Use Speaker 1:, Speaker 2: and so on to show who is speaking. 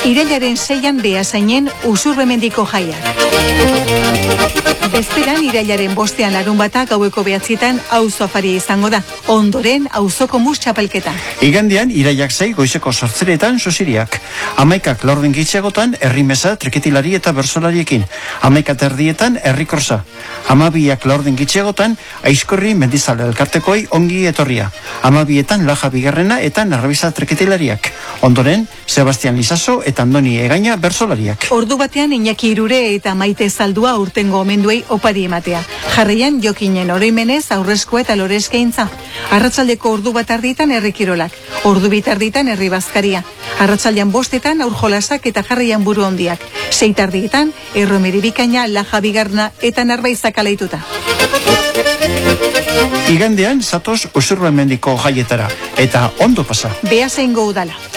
Speaker 1: Irailaren 6an Beasainen Usurbemendiko jaiak. Bezperan irailaren 5an larunbata gaueko 9etan auzo afaria izango da. Ondoren auzoko mus txapelketa.
Speaker 2: Igandean irailak 6 goizeko 8etan sosiriak. 11ak laurden gitxegotan herrimesa treketilari eta bersolariekin. 11:30 herrikorsa. 12ak laurden gitxegotan Aizkorri Mendizale elkartekoi ongi etorria. 12etan Laja Bigarrena eta Narrabisa treketilariak. Ondoren Sebastian Lizaso eta Andoni Egaina bersolariak.
Speaker 1: Ordu batean Iñaki Irure eta Maite Zaldua urtengo omenduei opari ematea. Jarraian Jokinen oroimenez aurrezkoa eta loreskaintza. Arratsaldeko ordu 1:00 herrikirolak. Ordu 2:00 herri bazkaria. Arratsaldean 5etan aurjolasak eta jarraian buru hondiak. 6:00 Erromeri Bikaina, Laja Bigarna eta Narbaizak alaituta.
Speaker 2: Igandean zatoz Usurbemendiko jaietara eta ondo pasa.
Speaker 1: Beasaingo udala.